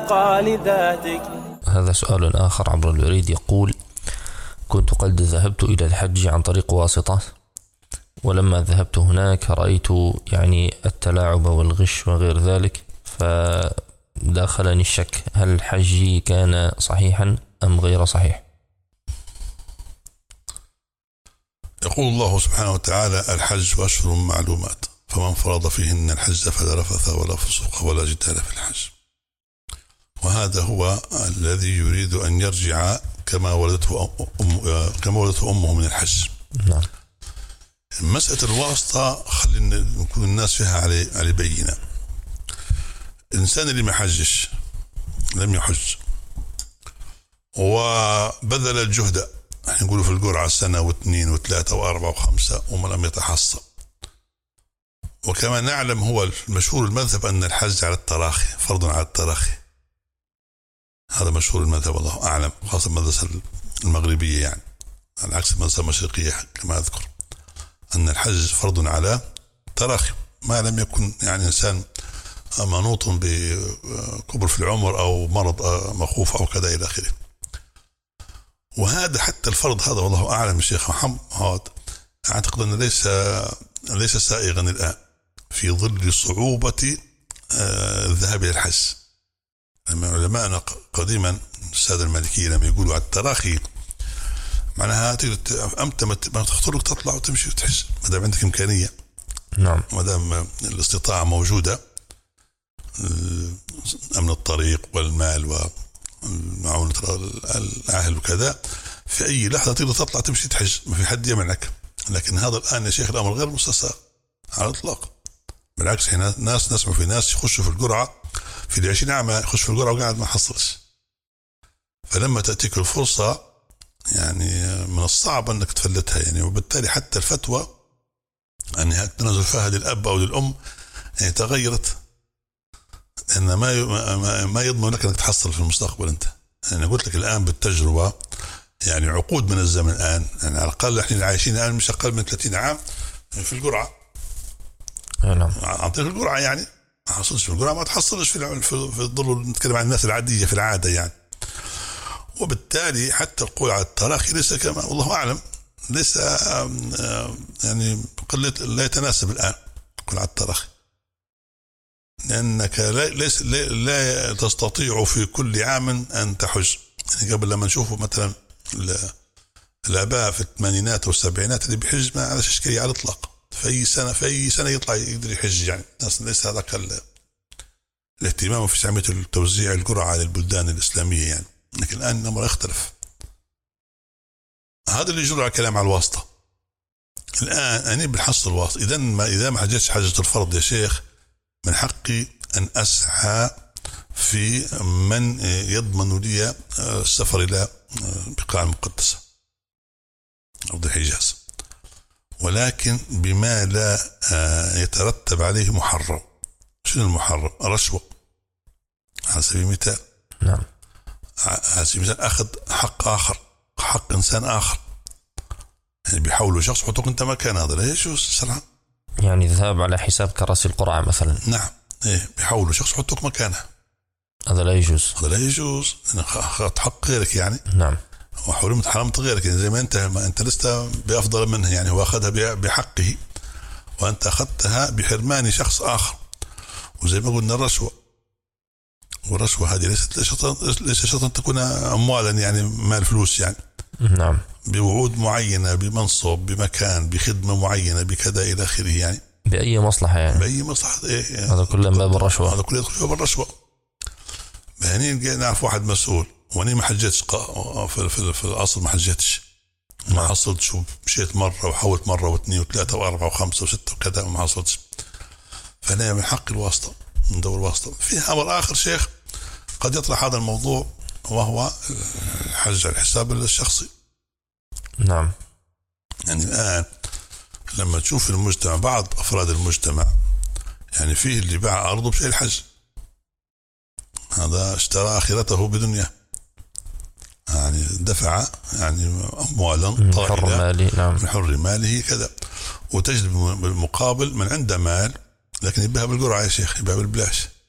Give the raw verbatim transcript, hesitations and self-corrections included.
تبقى لذاتك. هذا سؤال آخر عبر البريد يقول: كنت قد ذهبت إلى الحج عن طريق واسطة، ولما ذهبت هناك رأيت يعني التلاعب والغش وغير ذلك، فداخلني الشك هل حجي كان صحيحا أم غير صحيح؟ يقول الله سبحانه وتعالى: الحج أشهر معلومات فمن فرض فيهن الحج فلا رفث ولا فسوق ولا جدال في الحج. وهذا هو الذي يريد أن يرجع كما ولدته أم كما ولدته أمه من الحج. نعم. مسألة الواسطة خلي نكون الناس فيها على على بينة. الإنسان اللي ما حجش لم يحج وبذل الجهد، احنا نقوله في القرعة سنة واثنين وثلاثة وأربعة وخمسة وما لم يتحصل. وكما نعلم هو المشهور المذهب أن الحج على التراخي، فرض على التراخي. هذا مشهور المذهب والله أعلم، خاصة المدرسة المغربية يعني، على عكس المدرسة المشرقية كما أذكر أن الحج فرض على تراخي، ما لم يكن يعني إنسان منوط بكبر في العمر أو مرض مخوف أو كذا إلى آخره. وهذا حتى الفرض هذا والله أعلم الشيخ محمد أعتقد أنه ليس ليس سائغا الآن في ظل صعوبة الذهاب إلى الحج. لما علماءنا قديما السادة المالكية لما يقولوا على التراخي معناها أمتى ما تختارك تطلع وتمشي وتحج ما دام عندك إمكانية. نعم. ما دام الاستطاعة موجودة، أمن الطريق والمال ومعونة الأهل وكذا، في أي لحظة تقدر تطلع تمشي تحج، ما في حد يمنعك. لكن هذا الآن يا شيخ الأمر غير مستساغ على الإطلاق. بالعكس هنا ناس نسمع في ناس يخشوا في القرعة في العشرين عام يخش في القرعة وقاعد ما حصلش. فلما تأتيك الفرصة يعني من الصعب أنك تفلتها يعني. وبالتالي حتى الفتوى أنها تنزل فيها للأب أو للأم يعني تغيرت، لأن ما ما يضمن لك أنك تحصل في المستقبل أنت. أنا قلت لك الآن بالتجربة يعني عقود من الزمن الآن يعني على الأقل إحنا عايشين الآن مش أقل من ثلاثين عام في القرعة. نعم. عن طريق القرعة يعني ما حصلش في القرعة، ما تحصلش في في الظل. نتكلم عن الناس العادية في العادة يعني. وبالتالي حتى القول على التراخي ليس كما والله أعلم ليس يعني قلة لا يتناسب الآن القول على التراخي، لأنك لا ليس لا تستطيع في كل عام أن تحج. يعني قبل لما نشوفه مثلا الآباء في الثمانينات والسبعينات اللي بيحج ما على إشكالية على الإطلاق، في أي سنة في أي سنة يطلع يقدر يحج يعني. الناس ليس هذاك الاهتمام في عملية التوزيع القرعة على البلدان الإسلامية يعني. لكن الآن الأمر يختلف. هذا اللي يجرى على كلام على الواسطة. الآن أنا بالحصل الواسطة إذا ما إذا ما حجتش حجة الفرض يا شيخ من حقي أن أسعى في من يضمن لي السفر إلى البقاع المقدسة أرض الحجاز، ولكن بما لا يترتب عليه محرم. شنو المحرم؟ رشوة على سبيل المثال. نعم. على سبيل المثال أخذ حق آخر، حق إنسان آخر، يعني بيحولوا شخص وحطوك أنت مكان، هذا لا يجوز شرعا. يعني ذهاب على حساب كراسي القرعة مثلا. نعم. إيه بيحولوا شخص وحطوك مكانه، هذا لا يجوز. هذا لا يجوز. أنا أخذت حق غيرك يعني. نعم. وحرمت حرمت غيرك يعني زي ما أنت ما أنت لست بأفضل منه يعني. هو أخذها بحقه وأنت أخذتها بحرمان شخص آخر. وزي ما قلنا الرشوة، والرشوة هذه ليست ليس شرطا تكون أموالا يعني مال فلوس يعني. نعم. بوعود معينة بمنصب بمكان بخدمة معينة بكذا إلى آخره يعني. بأي مصلحة يعني. بأي مصلحة. إيه يعني هذا كله باب الرشوة. هذا كله يدخل في باب الرشوة. هني نعرف واحد مسؤول وأنا ما حجتش في, في, في الأصل ما حجتش ما حصلتش، مشيت مرة وحاولت مرة واثنين وثلاثة وأربعة وخمسة وستة وكذا وما حصلتش. فأنا من حق الواسطة من دور الواسطة. في أمر آخر شيخ قد يطرح هذا الموضوع وهو الحج على الحساب الشخصي. نعم. يعني الآن لما تشوف المجتمع بعض أفراد المجتمع يعني فيه اللي باع أرضه بشيء الحج، هذا اشترى آخرته بدنيا يعني دفع يعني أموالا من حر ماله. نعم. من حر ماله كذا. وتجد بالمقابل من عنده مال لكن يبيعها بالقرعة يا شيخ، يبيعها بالبلاش.